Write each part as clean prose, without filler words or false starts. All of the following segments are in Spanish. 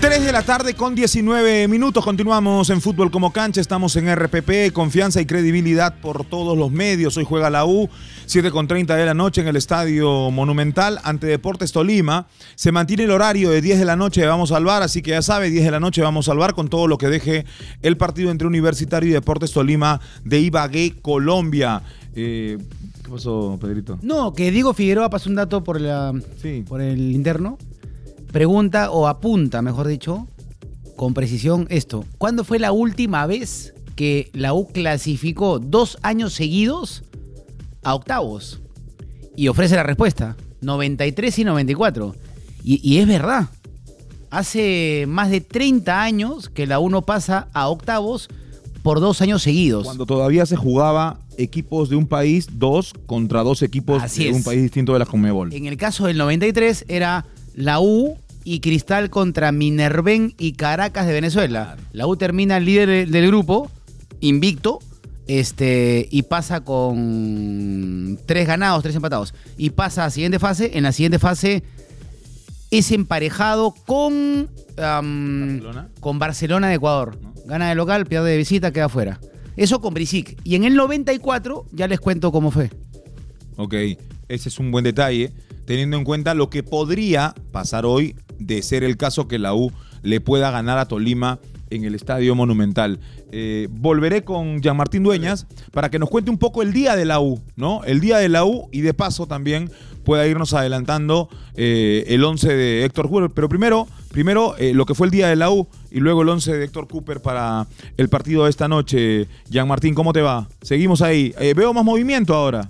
3 de la tarde con 19 minutos. Continuamos en Fútbol como Cancha. Estamos en RPP. Confianza y credibilidad por todos los medios. Hoy juega la U, 7:30 de la noche en el Estadio Monumental ante Deportes Tolima. Se mantiene el horario de 10 de la noche de Vamos al Bar, así que ya sabe, 10 de la noche Vamos al Bar con todo lo que deje el partido entre Universitario y Deportes Tolima de Ibagué, Colombia. ¿Qué pasó, Pedrito? No, que Diego Figueroa pasó un dato por el interno. Pregunta o apunta, mejor dicho, con precisión esto. ¿Cuándo fue la última vez que la U clasificó 2 años seguidos a octavos? Y ofrece la respuesta, 93 y 94. Y es verdad. Hace más de 30 años que la U no pasa a octavos por 2 años seguidos. Cuando todavía se jugaba equipos de un país, 2 contra 2 equipos de un país distinto de la Conmebol. En el caso del 93 era la U y Cristal contra Minerven y Caracas de Venezuela. La U termina líder del grupo, invicto, y pasa con 3 ganados, 3 empatados. Y pasa a la siguiente fase. En la siguiente fase es emparejado con Barcelona de Ecuador. ¿No? Gana de local, pierde de visita, queda fuera. Eso con Brisic. Y en el 94 ya les cuento cómo fue. Ok, ese es un buen detalle, teniendo en cuenta lo que podría pasar hoy de ser el caso que la U le pueda ganar a Tolima en el Estadio Monumental. Volveré con Jean-Martín Dueñas para que nos cuente un poco el día de la U, ¿no? El día de la U, y de paso también pueda irnos adelantando el 11 de Héctor Cooper. Pero primero lo que fue el día de la U y luego el 11 de Héctor Cooper para el partido de esta noche. Jean-Martín, ¿cómo te va? Seguimos ahí. Veo más movimiento ahora.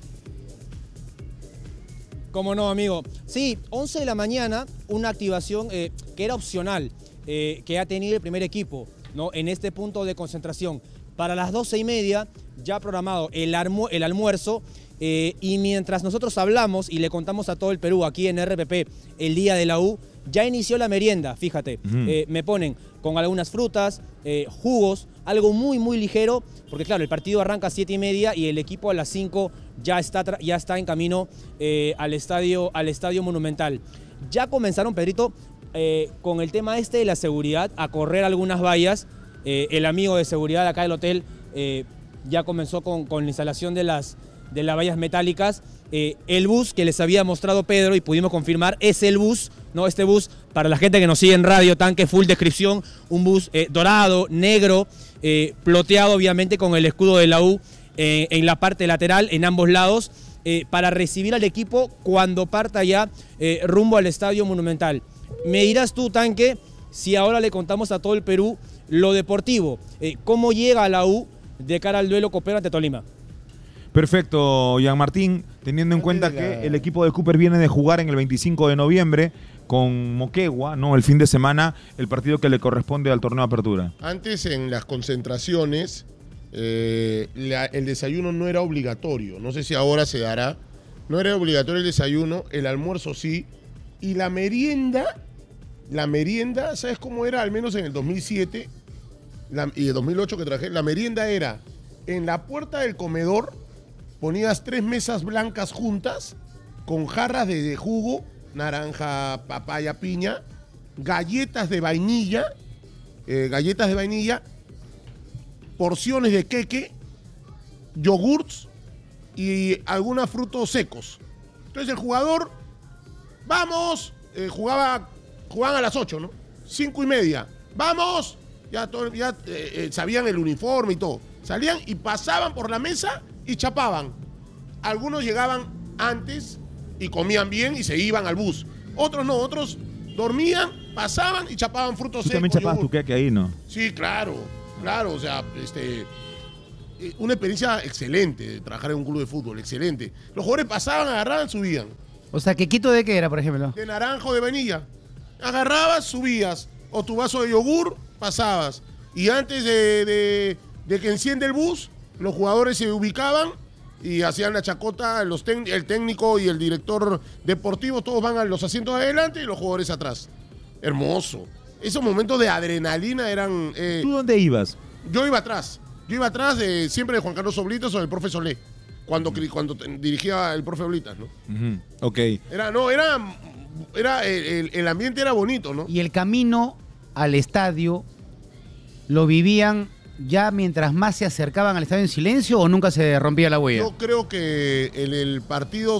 ¿Cómo no, amigo? Sí, 11 de la mañana, una activación que era opcional, que ha tenido el primer equipo, ¿no? En este punto de concentración. Para las 12:30 ya programado el almuerzo, y mientras nosotros hablamos y le contamos a todo el Perú aquí en RPP el día de la U, ya inició la merienda, fíjate. Me ponen con algunas frutas, jugos, algo muy, muy ligero, porque claro, el partido arranca a 7:30 y el equipo a las 5 ya está en camino al estadio Monumental. Ya comenzaron, Pedrito, con el tema de la seguridad, a correr algunas vallas. El amigo de seguridad acá del hotel ya comenzó con la instalación de las vallas metálicas. El bus que les había mostrado Pedro y pudimos confirmar es el bus, ¿no? Este bus, para la gente que nos sigue en radio, tanque full descripción, un bus dorado, negro, ploteado obviamente con el escudo de la U en la parte lateral, en ambos lados, para recibir al equipo cuando parta ya rumbo al Estadio Monumental. Me dirás tú, tanque, si ahora le contamos a todo el Perú lo deportivo, cómo llega la U de cara al duelo copero ante Tolima. Perfecto, Jean-Martín, teniendo en cuenta que el equipo de Cooper viene de jugar en el 25 de noviembre con Moquegua, ¿no? El fin de semana, el partido que le corresponde al torneo de apertura. Antes, en las concentraciones, el desayuno no era obligatorio. No sé si ahora se dará. No era obligatorio el desayuno, el almuerzo sí. Y la merienda, ¿sabes cómo era? Al menos en el 2007 y el 2008 que trabajé, la merienda era en la puerta del comedor. Ponías 3 mesas blancas juntas con jarras de jugo, naranja, papaya, piña, galletas de vainilla, porciones de queque, yogurts y algunos frutos secos. Entonces el jugador, vamos, jugaban a las 8, ¿no? 5:30, vamos, ya sabían el uniforme y todo. Salían y pasaban por la mesa y chapaban. Algunos llegaban antes y comían bien y se iban al bus. Otros no, otros dormían, pasaban y chapaban frutos secos. ¿Tú también chapabas tu queque ahí, no? Sí, claro, o sea, una experiencia excelente de trabajar en un club de fútbol, excelente. Los jugadores pasaban, agarraban, subían. O sea, ¿quequito de qué era, por ejemplo? De naranja o de vainilla. Agarrabas, subías. O tu vaso de yogur, pasabas. Y antes de que enciende el bus, los jugadores se ubicaban y hacían la chacota, el técnico y el director deportivo, todos van a los asientos adelante y los jugadores atrás. Hermoso. Esos momentos de adrenalina eran... ¿Tú dónde ibas? Yo iba atrás, siempre de Juan Carlos Oblitos o del profe Solé. cuando dirigía el profe Oblitas, ¿no? Ok. El ambiente era bonito, ¿no? Y el camino al estadio lo vivían ya mientras más se acercaban al estadio en silencio o nunca se rompía la huella. Yo creo que en el partido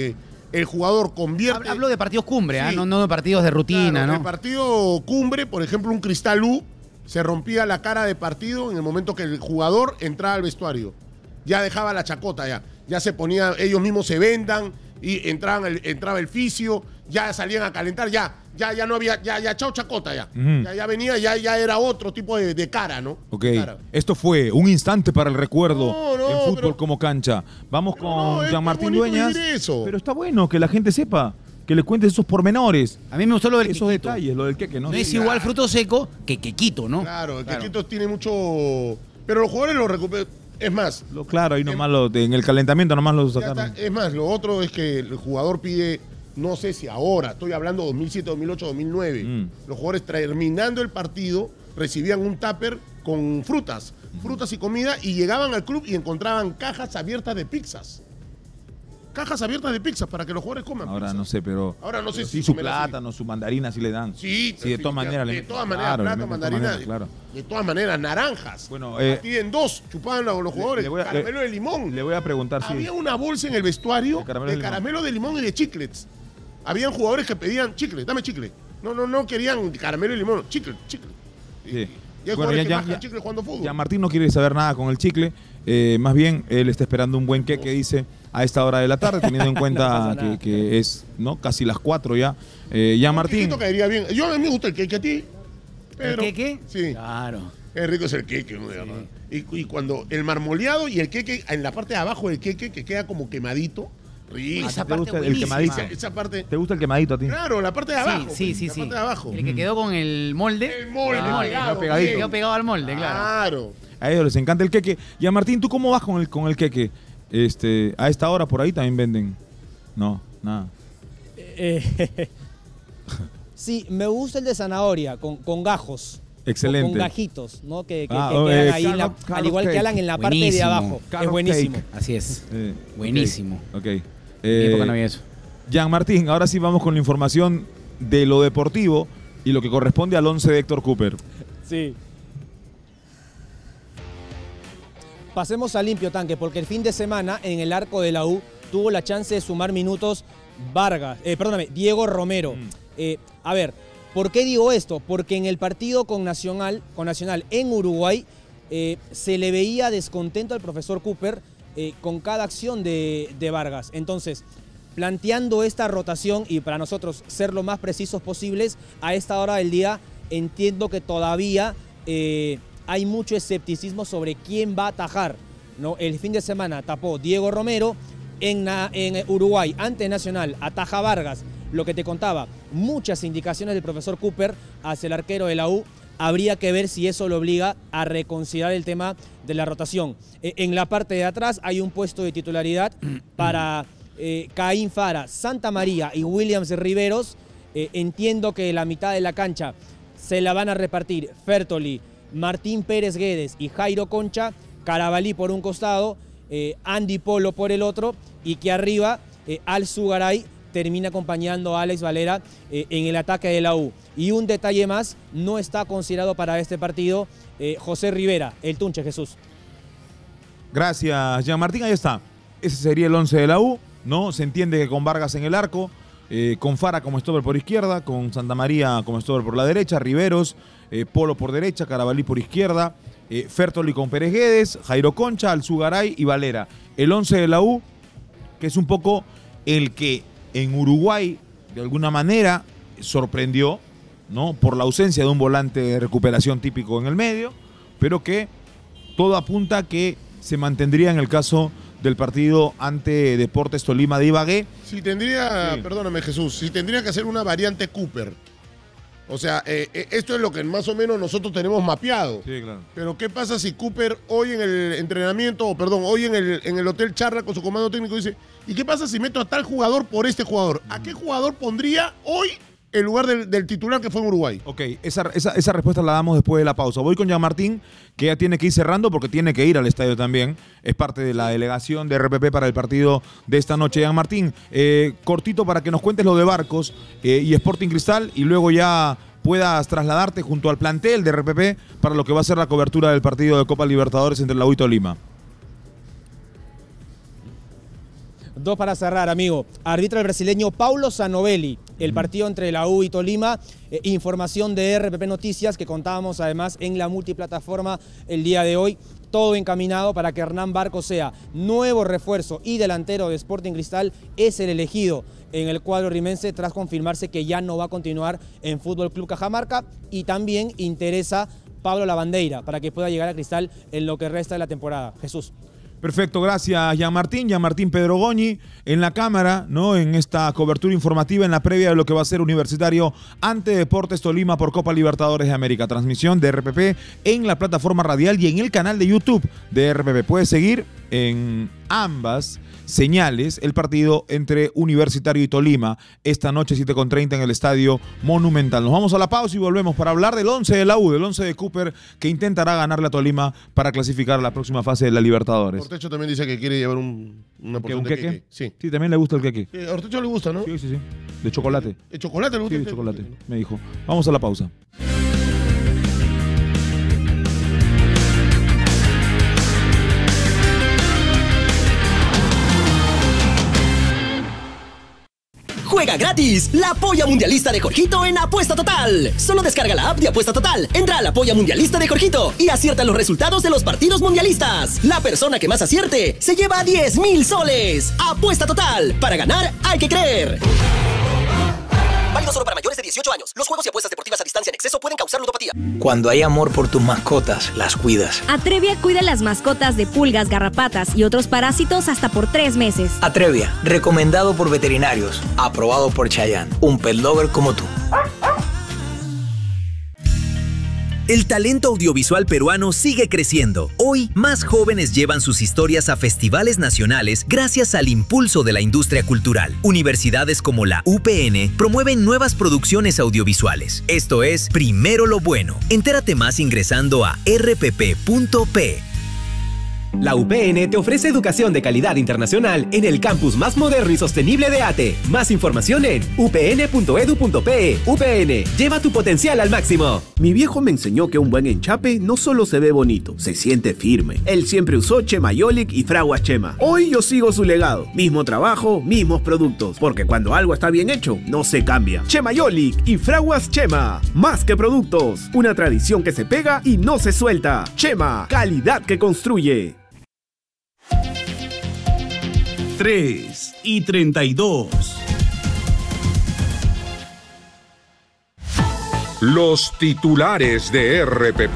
el jugador convierte... Hablo de partidos cumbre, Sí. no de partidos de rutina, Claro, ¿no? el partido cumbre, por ejemplo, un Cristal U, se rompía la cara de partido en el momento que el jugador entraba al vestuario. Ya dejaba la chacota, ya se ponía, ellos mismos se vendan y entraba el fisio, ya salían a calentar, ya no había, ya chao chacota, ya venía, ya era otro tipo de cara, ¿no? Ok, Cara. esto fue un instante para el recuerdo No, en Fútbol pero- como Cancha. Vamos con es Jean-Martín bonito Dueñas. vivir eso. Pero está bueno que la gente sepa, que le cuentes esos pormenores, A mí me gustó lo del esos quequito. detalles, lo del queque, ¿no? No es Sí, igual fruto seco que quequito, ¿no? Claro, el Quequito tiene mucho... Pero los jugadores lo recuperan. Es más, claro, ahí nomás en el calentamiento nomás lo ya sacaron. está. Es más, lo otro es que el jugador pide, no sé si ahora, estoy hablando 2007, 2008, 2009, los jugadores terminando el partido recibían un tupper con frutas y comida y llegaban al club y encontraban cajas abiertas de pizzas. Cajas abiertas de pizzas para que los jugadores coman Ahora pizza. no sé, pero Ahora no sé sí si su comer así. plátano, su mandarina sí le dan. Sí, de todas maneras. de le todas meten, maneras, claro, le plata, meten de todas mandarina, maneras, claro. de todas maneras, naranjas. Bueno, piden dos, chupaban los jugadores, le voy a- caramelo de limón. Le voy a preguntar si... Había una bolsa en el vestuario de caramelo de limón y de chiclets. Habían jugadores que pedían chicle, dame chicle. No querían caramelo y limón, chicle. Sí. Y hay Bueno, jugadores que bajan chicle jugando fútbol. Ya Martín no quiere saber nada con el chicle. Más bien, él está esperando un buen queque, dice, a esta hora de la tarde, teniendo en cuenta pasa nada. que es casi las 4 ya. Ya Martín, Quequito caería bien. A mí me gusta el queque a ti. Pero, ¿El queque? Sí. Claro. Qué rico es el queque, ¿no? De verdad. Y cuando el marmoleado y el queque, en la parte de abajo del queque, que queda como quemadito, rico. Esa ¿te parte gusta el buenísima. quemadito? Esa parte, ¿te gusta el quemadito a ti? claro, la parte de abajo. Sí. La parte de abajo. El que quedó con el molde. El molde, pegado, pegadito. bien. Quedó pegado al molde, claro. Claro. A ellos les encanta el queque. Ya Martín, ¿tú cómo vas con el queque? A esta hora por ahí también venden. No, nada. Sí, me gusta el de zanahoria, con gajos. Excelente. Con gajitos, ¿no? Que Ah, quedan ahí, Carrot al igual que cake. Alan en la parte de Buenísimo. abajo. Carrot Es buenísimo. cake. Así es. Ok. Buenísimo. Ok. En mi época no había eso. Jean Martín, ahora sí vamos con la información de lo deportivo y lo que corresponde al 11 de Héctor Cooper. Sí. Pasemos a limpio, Tanque, porque el fin de semana en el arco de la U tuvo la chance de sumar minutos Diego Romero. A ver, ¿por qué digo esto? Porque en el partido con Nacional en Uruguay se le veía descontento al profesor Cooper con cada acción de Vargas. Entonces, planteando esta rotación y para nosotros ser lo más precisos posibles, a esta hora del día entiendo que todavía hay mucho escepticismo sobre quién va a atajar, ¿no? El fin de semana tapó Diego Romero, en Uruguay ante Nacional ataja Vargas. Lo que te contaba, muchas indicaciones del profesor Cooper hacia el arquero de la U. Habría que ver si eso lo obliga a reconsiderar el tema de la rotación. En la parte de atrás hay un puesto de titularidad para Caín Fara, Santa María y Williams Riveros. Entiendo que la mitad de la cancha se la van a repartir Fertoli, Martín Pérez Guedes y Jairo Concha, Carabalí por un costado, Andy Polo por el otro, y que arriba Al Zugaray termina acompañando a Alex Valera en el ataque de la U. Y un detalle más, no está considerado para este partido José Rivera, el Tunche Jesús. Gracias, Jean Martín. Ahí está. Ese sería el 11 de la U, ¿no? Se entiende que con Vargas en el arco, con Fara como stopper por izquierda, con Santa María como stopper por la derecha, Riveros, Polo por derecha, Carabalí por izquierda, Fertoli con Pérez Guedes, Jairo Concha, Alzugaray y Valera. El 11 de la U, que es un poco el que en Uruguay, de alguna manera, sorprendió, ¿no? Por la ausencia de un volante de recuperación típico en el medio, pero que todo apunta a que se mantendría en el caso del partido ante Deportes Tolima de Ibagué. Si tendría, Sí. perdóname Jesús, si tendría que hacer una variante Cooper. O sea, esto es lo que más o menos nosotros tenemos mapeado. Sí, claro. Pero ¿qué pasa si Cooper hoy en el entrenamiento, o perdón, hoy en el hotel charla con su comando técnico y dice, ¿y qué pasa si meto a tal jugador por este jugador? ¿A qué jugador pondría hoy el lugar del titular que fue en Uruguay. Ok, esa respuesta la damos después de la pausa. Voy con Jean-Martín, que ya tiene que ir cerrando porque tiene que ir al estadio también. Es parte de la delegación de RPP para el partido de esta noche. Jean-Martín, cortito para que nos cuentes lo de Barcos y Sporting Cristal y luego ya puedas trasladarte junto al plantel de RPP para lo que va a ser la cobertura del partido de Copa Libertadores entre la U y Tolima. Dos para cerrar, amigo. Arbitra el brasileño Paulo Zanovelli. El partido entre la U y Tolima. Información de RPP Noticias que contábamos además en la multiplataforma el día de hoy. Todo encaminado para que Hernán Barcos sea nuevo refuerzo y delantero de Sporting Cristal. Es el elegido en el cuadro rimense tras confirmarse que ya no va a continuar en Fútbol Club Cajamarca. Y también interesa Pablo Lavandeira para que pueda llegar a Cristal en lo que resta de la temporada. Jesús. Perfecto, gracias Jean-Martín Pedro Goñi en la cámara, ¿no? En esta cobertura informativa en la previa de lo que va a ser Universitario ante Deportes Tolima por Copa Libertadores de América. Transmisión de RPP en la plataforma radial y en el canal de YouTube de RPP. Puedes seguir en ambas señales el partido entre Universitario y Tolima esta noche 7:30 en el Estadio Monumental. Nos vamos a la pausa y volvemos para hablar del 11 de la U, del 11 de Cooper, que intentará ganarle a Tolima para clasificar a la próxima fase de la Libertadores. Ortecho también dice que quiere llevar una porción de queque. Sí, también le gusta el queque. A Ortecho le gusta, ¿no? Sí. De chocolate. ¿De chocolate le gusta? Sí, de chocolate, me dijo. Vamos a la pausa. Juega gratis la Polla Mundialista de Jorgito en Apuesta Total. Solo descarga la app de Apuesta Total, entra a la Polla Mundialista de Jorgito y acierta los resultados de los partidos mundialistas. La persona que más acierte se lleva 10,000 soles. Apuesta Total. Para ganar hay que creer. Válido solo para mayores de 18 años. Los juegos y apuestas deportivas a distancia en exceso pueden causar ludopatía. Cuando hay amor por tus mascotas, las cuidas. Atrevia cuida las mascotas de pulgas, garrapatas y otros parásitos hasta por 3 meses. Atrevia, recomendado por veterinarios, aprobado por Chayanne, un pet lover como tú. El talento audiovisual peruano sigue creciendo. Hoy, más jóvenes llevan sus historias a festivales nacionales gracias al impulso de la industria cultural. Universidades como la UPN promueven nuevas producciones audiovisuales. Esto es Primero lo Bueno. Entérate más ingresando a rpp.p. La UPN te ofrece educación de calidad internacional en el campus más moderno y sostenible de ATE. Más información en upn.edu.pe. UPN, lleva tu potencial al máximo. Mi viejo me enseñó que un buen enchape no solo se ve bonito, se siente firme. Él siempre usó Chemayolic y Fraguas Chema. Hoy yo sigo su legado. Mismo trabajo, mismos productos. Porque cuando algo está bien hecho, no se cambia. Chemayolic y Fraguas Chema. Más que productos. Una tradición que se pega y no se suelta. Chema, calidad que construye. 3:32. Los titulares de RPP.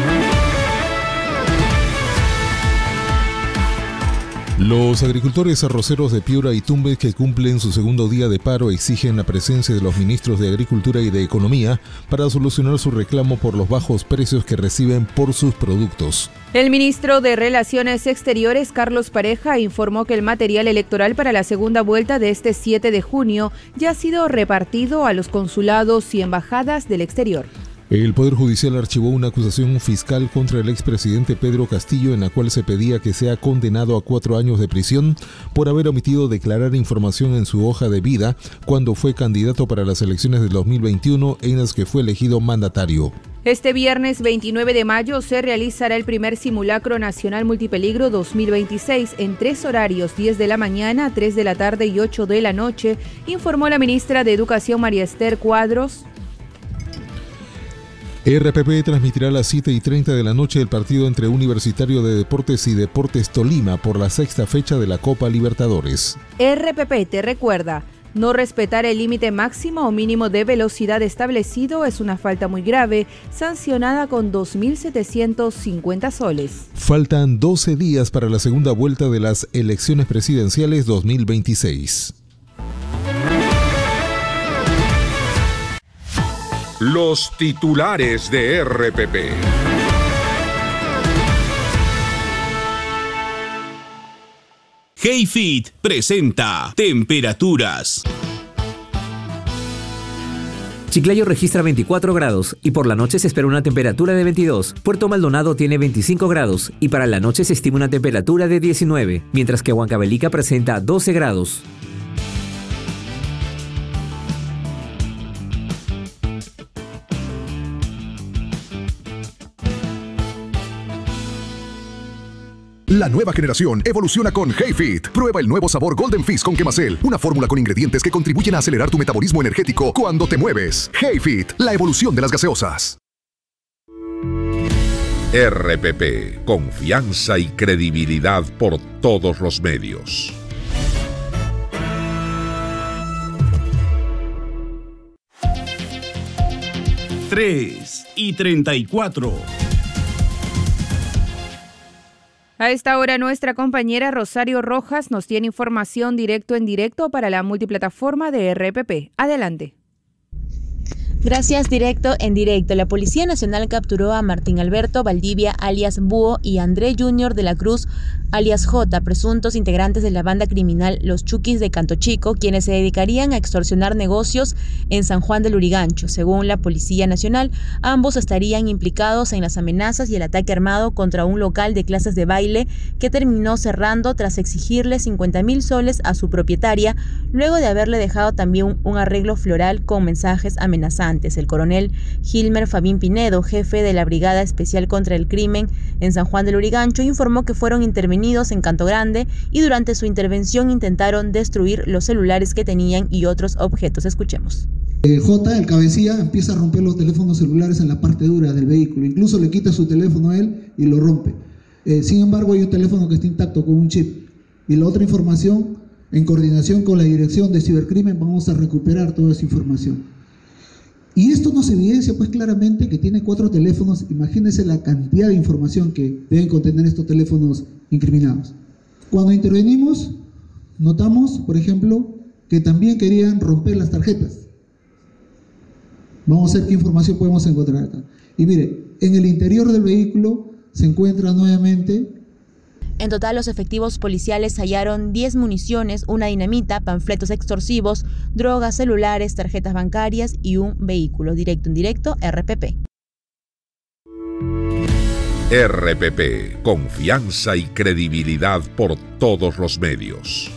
Los agricultores arroceros de Piura y Tumbes que cumplen su segundo día de paro exigen la presencia de los ministros de Agricultura y de Economía para solucionar su reclamo por los bajos precios que reciben por sus productos. El ministro de Relaciones Exteriores, Carlos Pareja, informó que el material electoral para la segunda vuelta de este 7 de junio ya ha sido repartido a los consulados y embajadas del exterior. El Poder Judicial archivó una acusación fiscal contra el expresidente Pedro Castillo en la cual se pedía que sea condenado a 4 años de prisión por haber omitido declarar información en su hoja de vida cuando fue candidato para las elecciones del 2021 en las que fue elegido mandatario. Este viernes 29 de mayo se realizará el primer simulacro nacional multipeligro 2026 en 3 horarios, 10 de la mañana, 3 de la tarde y 8 de la noche, informó la ministra de Educación María Esther Cuadros. RPP transmitirá a las 7:30 de la noche el partido entre Universitario de Deportes y Deportes Tolima por la 6ª fecha de la Copa Libertadores. RPP te recuerda, no respetar el límite máximo o mínimo de velocidad establecido es una falta muy grave, sancionada con 2.750 soles. Faltan 12 días para la segunda vuelta de las elecciones presidenciales 2026. Los titulares de RPP. HeyFit presenta Temperaturas. Chiclayo registra 24 grados y por la noche se espera una temperatura de 22. Puerto Maldonado tiene 25 grados y para la noche se estima una temperatura de 19, mientras que Huancavelica presenta 12 grados. La nueva generación evoluciona con HeyFit. Prueba el nuevo sabor Golden Fizz con Quemacel, una fórmula con ingredientes que contribuyen a acelerar tu metabolismo energético cuando te mueves. HeyFit, la evolución de las gaseosas. RPP, confianza y credibilidad por todos los medios. Tres y 34. A esta hora nuestra compañera Rosario Rojas nos tiene información directo en directo para la multiplataforma de RPP. Adelante. Gracias, directo en directo. La Policía Nacional capturó a Martín Alberto Valdivia, alias Búho, y André Junior de la Cruz, alias J, presuntos integrantes de la banda criminal Los Chuquis de Canto Chico, quienes se dedicarían a extorsionar negocios en San Juan del Lurigancho. Según la Policía Nacional, ambos estarían implicados en las amenazas y el ataque armado contra un local de clases de baile que terminó cerrando tras exigirle 50.000 soles a su propietaria, luego de haberle dejado también un arreglo floral con mensajes amenazantes. El coronel Gilmer Fabín Pinedo, jefe de la Brigada Especial contra el Crimen en San Juan del Lurigancho, informó que fueron intervenidos en Canto Grande y durante su intervención intentaron destruir los celulares que tenían y otros objetos. Escuchemos. J, el cabecilla, empieza a romper los teléfonos celulares en la parte dura del vehículo. Incluso le quita su teléfono a él y lo rompe. Sin embargo, hay un teléfono que está intacto con un chip. Y la otra información, en coordinación con la Dirección de Cibercrimen, vamos a recuperar toda esa información. Y esto nos evidencia pues claramente que tiene 4 teléfonos. Imagínense la cantidad de información que deben contener estos teléfonos incriminados. Cuando intervenimos, notamos, por ejemplo, que también querían romper las tarjetas. Vamos a ver qué información podemos encontrar acá. Y mire, en el interior del vehículo se encuentra nuevamente... En total, los efectivos policiales hallaron 10 municiones, una dinamita, panfletos extorsivos, drogas, celulares, tarjetas bancarias y un vehículo. Directo en directo, RPP. RPP, confianza y credibilidad por todos los medios.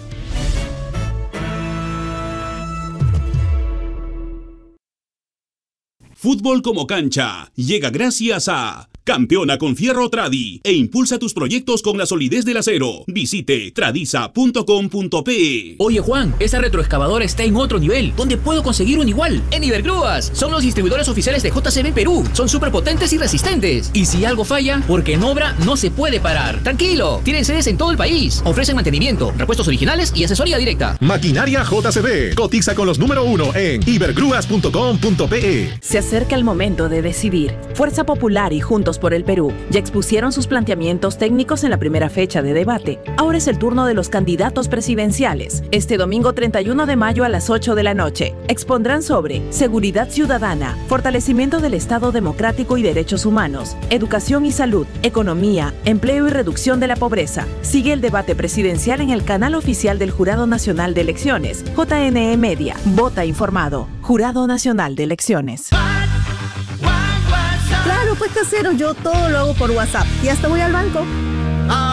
Fútbol como cancha llega gracias a Campeona con Fierro Tradi e impulsa tus proyectos con la solidez del acero. Visite tradiza.com.pe. Oye Juan, esa retroexcavadora está en otro nivel. ¿Dónde puedo conseguir un igual? En Ibergrúas. Son los distribuidores oficiales de JCB Perú. Son súper potentes y resistentes. Y si algo falla, porque en obra no se puede parar. Tranquilo, tienen sedes en todo el país. Ofrecen mantenimiento, repuestos originales y asesoría directa. Maquinaria JCB. Cotiza con los número 1 en ibergrúas.com.pe. Se acerca el momento de decidir. Fuerza Popular y Juntos por el Perú ya expusieron sus planteamientos técnicos en la primera fecha de debate. Ahora es el turno de los candidatos presidenciales. Este domingo 31 de mayo a las 8 de la noche expondrán sobre seguridad ciudadana, fortalecimiento del Estado democrático y derechos humanos, educación y salud, economía, empleo y reducción de la pobreza. Sigue el debate presidencial en el canal oficial del Jurado Nacional de Elecciones, JNE Media. Vota informado. Jurado Nacional de Elecciones. Claro, pues casero, yo todo lo hago por WhatsApp y hasta voy al banco.